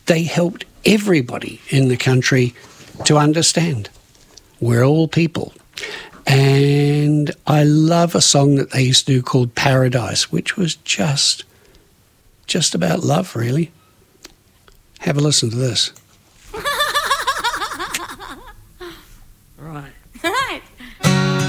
they helped everybody in the country to understand we're all people. And I love a song that they used to do called Paradise, which was just about love, really. Have a listen to this.